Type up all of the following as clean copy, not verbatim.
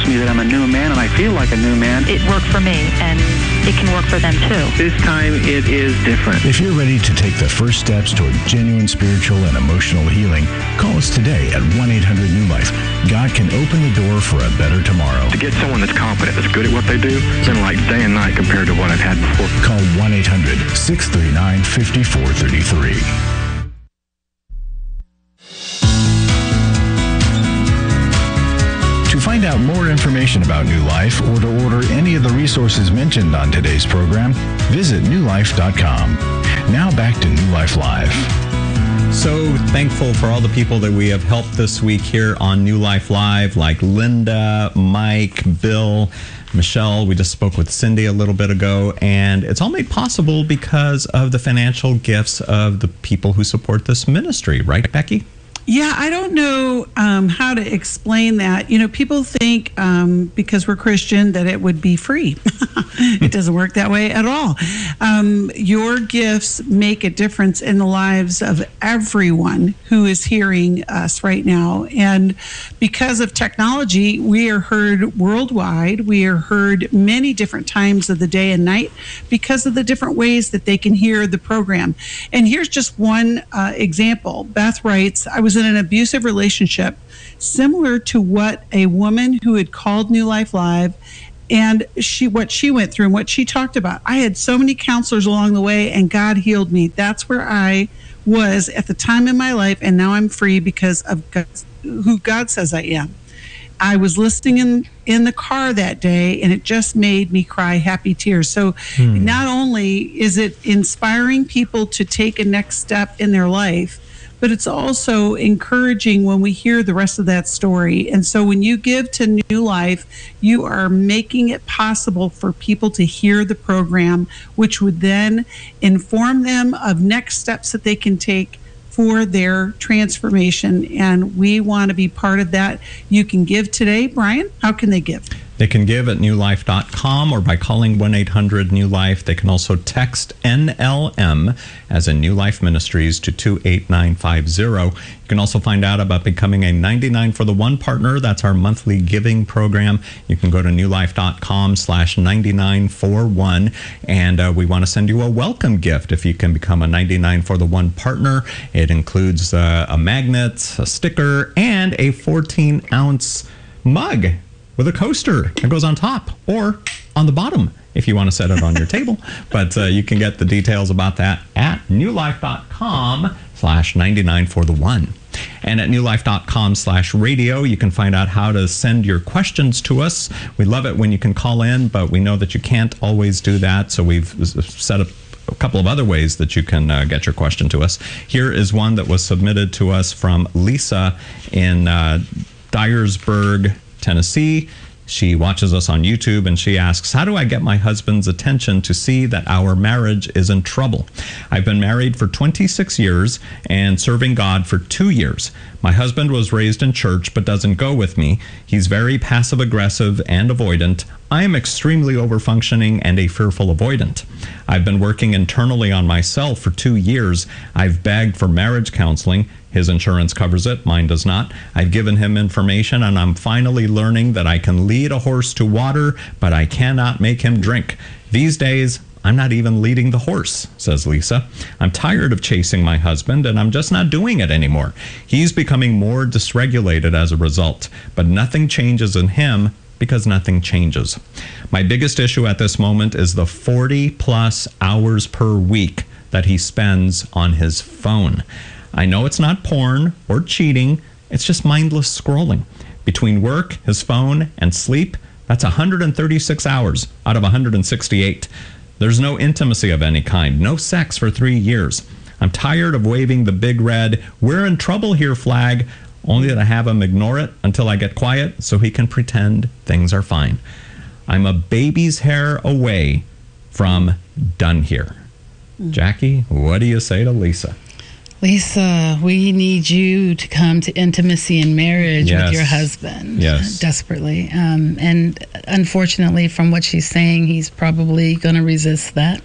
tells me that I'm a new man and I feel like a new man. It worked for me, and it can work for them too. This time it is different. If you're ready to take the first steps toward genuine spiritual and emotional healing, call us today at 1-800-NEW-LIFE. God can open the door for a better tomorrow. To get someone that's competent, that's good at what they do, it's been like day and night compared to what I've had before. Call 1-800-639-5433. To find out more information about New Life or to order any of the resources mentioned on today's program, visit newlife.com. Now back to New Life Live. So thankful for all the people that we have helped this week here on New Life Live, like Linda, Mike, Bill, Michelle. We just spoke with Cindy a little bit ago, and it's all made possible because of the financial gifts of the people who support this ministry, right, Becky? Yeah, I don't know how to explain that. You know, people think because we're Christian that it would be free. It doesn't work that way at all. Your gifts make a difference in the lives of everyone who is hearing us right now. And because of technology, we are heard worldwide. We are heard many different times of the day and night because of the different ways that they can hear the program. And here's just one example. Beth writes, I was in an abusive relationship similar to what a woman who had called New Life Live and what she went through and what she talked about. I had so many counselors along the way, and God healed me. That's where I was at the time in my life, and now I'm free because of who God says I am. I was listening in the car that day, and it just made me cry happy tears. So not only is it inspiring people to take a next step in their life, but it's also encouraging when we hear the rest of that story. And so when you give to New Life, you are making it possible for people to hear the program, which would then inform them of next steps that they can take for their transformation. And we want to be part of that. You can give today. Brian, how can they give? They can give at newlife.com or by calling 1-800-NEW-LIFE. They can also text NLM, as in New Life Ministries, to 28950. You can also find out about becoming a 99 for the One partner. That's our monthly giving program. You can go to newlife.com/99for1. And we want to send you a welcome gift if you can become a 99 for the One partner. It includes a magnet, a sticker, and a 14-ounce mug with a coaster that goes on top or on the bottom if you want to set it on your table. But you can get the details about that at newlife.com/99 for the One. And at newlife.com/radio, you can find out how to send your questions to us. We love it when you can call in, but we know that you can't always do that. So we've set up a couple of other ways that you can get your question to us. Here is one that was submitted to us from Lisa in Dyersburg, Tennessee. She watches us on YouTube, and she asks, how do I get my husband's attention to see that our marriage is in trouble? I've been married for 26 years and serving God for 2 years. My husband was raised in church but doesn't go with me. He's very passive-aggressive and avoidant. I am extremely overfunctioning and a fearful avoidant. I've been working internally on myself for 2 years. I've begged for marriage counseling. His insurance covers it, mine does not. I've given him information, and I'm finally learning that I can lead a horse to water, but I cannot make him drink. These days, I'm not even leading the horse, says Lisa. I'm tired of chasing my husband, and I'm just not doing it anymore. He's becoming more dysregulated as a result, but nothing changes in him because nothing changes. My biggest issue at this moment is the 40-plus hours per week that he spends on his phone. I know it's not porn or cheating, it's just mindless scrolling. Between work, his phone, and sleep, that's 136 hours out of 168. There's no intimacy of any kind, no sex for 3 years. I'm tired of waving the big red, we're in trouble here flag, only to have him ignore it until I get quiet so he can pretend things are fine. I'm a baby's hair away from done here. Jackie, what do you say to Lisa? Lisa, we need you to come to intimacy and marriage with your husband desperately. And unfortunately, from what she's saying, he's probably going to resist that.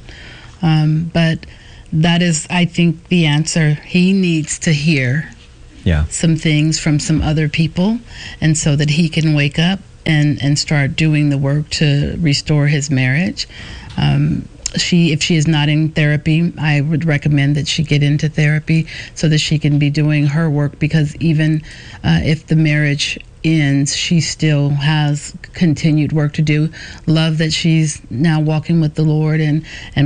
But that is, I think, the answer. He needs to hear some things from some other people, and so that he can wake up and start doing the work to restore his marriage. If she is not in therapy, I would recommend that she get into therapy so that she can be doing her work, because even if the marriage ends, she still has continued work to do. Love that she's now walking with the Lord and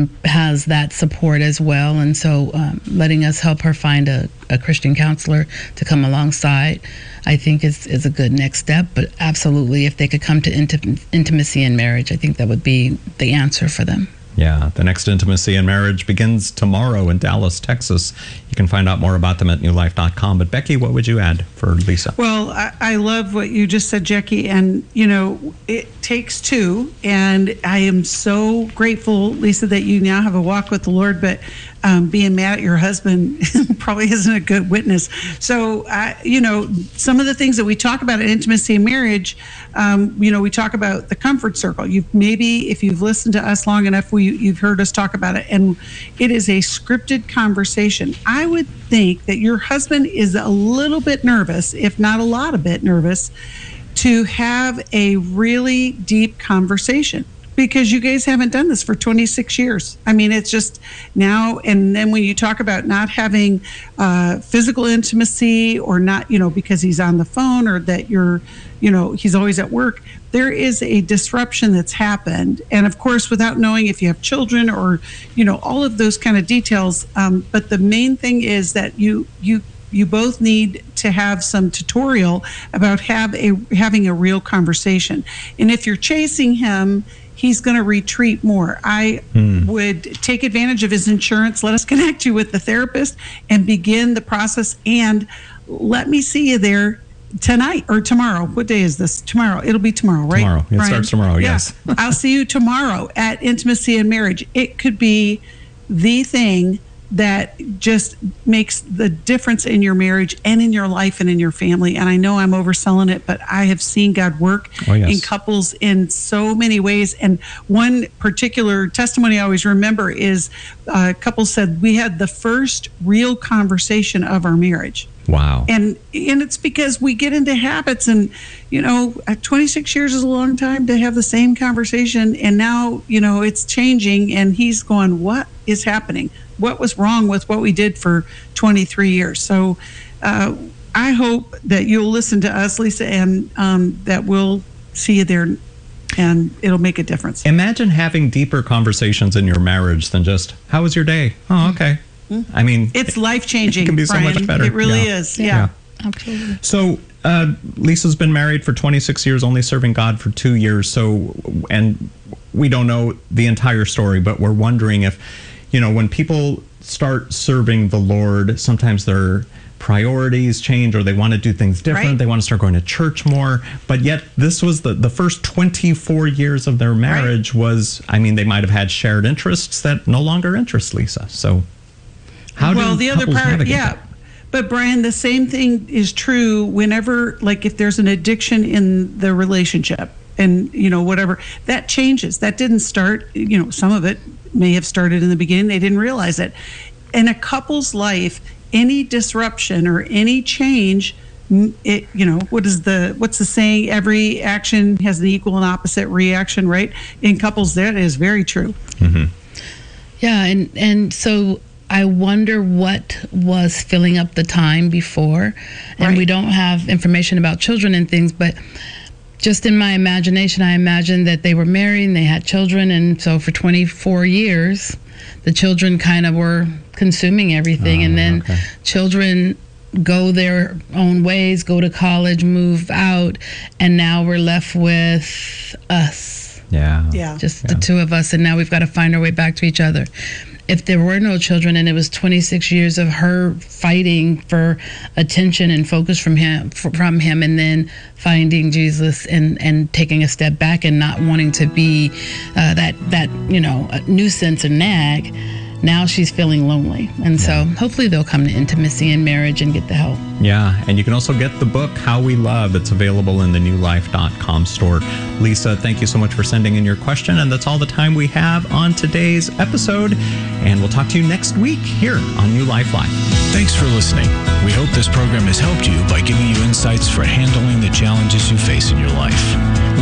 has that support as well. And so letting us help her find a Christian counselor to come alongside, I think is a good next step. But absolutely, if they could come to intimacy in marriage, I think that would be the answer for them. Yeah, the next Intimacy in Marriage begins tomorrow in Dallas, Texas. You can find out more about them at newlife.com. But Becky, what would you add for Lisa? Well, I love what you just said, Jackie. And, it takes two. And I am so grateful, Lisa, that you now have a walk with the Lord. But being mad at your husband probably isn't a good witness. So, some of the things that we talk about in intimacy and marriage, we talk about the comfort circle. If you've listened to us long enough, you've heard us talk about it. And it is a scripted conversation. I would think that your husband is a little bit nervous, if not a lot of bit nervous, to have a really deep conversation, because you guys haven't done this for 26 years. I mean, it's just now, and then when you talk about not having physical intimacy, or not, because he's on the phone, or that he's always at work, there is a disruption that's happened. And of course, without knowing if you have children or, all of those kind of details. But the main thing is that you both need to have some tutorial about having a real conversation. And if you're chasing him, he's going to retreat more. I would take advantage of his insurance. Let us connect you with the therapist and begin the process. And let me see you there tonight or tomorrow. What day is this? Tomorrow. It'll be tomorrow, right? Tomorrow. It starts tomorrow, yes. I'll see you tomorrow at Intimacy and Marriage. It could be the thing that just makes the difference in your marriage and in your life and in your family. And I know I'm overselling it, but I have seen God work in couples in so many ways. And one particular testimony I always remember is a couple said, we had the first real conversation of our marriage. Wow. And it's because we get into habits, and 26 years is a long time to have the same conversation, and now it's changing, and he's going, what is happening? What was wrong with what we did for 23 years? So I hope that you'll listen to us, Lisa, and that we'll see you there, and it'll make a difference. Imagine having deeper conversations in your marriage than just, how was your day? Oh, okay. I mean, it's life-changing. It can be so much better. It really is. Yeah. Absolutely. So Lisa's been married for 26 years, only serving God for 2 years. So, and we don't know the entire story, but we're wondering if, when people start serving the Lord, sometimes their priorities change, or they want to do things different. Right. They want to start going to church more. But yet this was the first 24 years of their marriage was, they might have had shared interests that no longer interest Lisa. So how do the other part, that? But Brian, the same thing is true whenever, if there's an addiction in the relationship, and whatever, that changes. That didn't start, some of it may have started in the beginning. They didn't realize it. In a couple's life, any disruption or any change, what's the saying? Every action has an equal and opposite reaction, right? In couples, that is very true. Mm-hmm. Yeah, and so I wonder what was filling up the time before. And we don't have information about children and things, but just in my imagination, I imagined that they were married and they had children. And so for 24 years, the children kind of were consuming everything. And then children go their own ways, go to college, move out. And now we're left with us. Yeah. Just the two of us. And now we've got to find our way back to each other. If there were no children, and it was 26 years of her fighting for attention and focus from him, and then finding Jesus and taking a step back and not wanting to be that a nuisance or nag, now she's feeling lonely. And so hopefully they'll come to Intimacy in Marriage and get the help. Yeah, and you can also get the book, How We Love. It's available in the newlife.com store. Lisa, thank you so much for sending in your question, and that's all the time we have on today's episode. And we'll talk to you next week here on New Life Live. Thanks for listening. We hope this program has helped you by giving you insights for handling the challenges you face in your life.